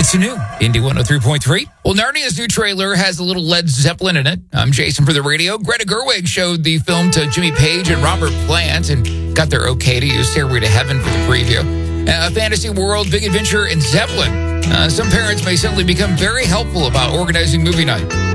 It's a new Indy 103.3. Well, Narnia's new trailer has a little Led Zeppelin in it. I'm Jason for the radio. Greta Gerwig showed the film to Jimmy Page and Robert Plant and got their okay to use Stairway to Heaven for the preview. Fantasy World, Big Adventure, and Zeppelin. Some parents may suddenly become very helpful about organizing movie night.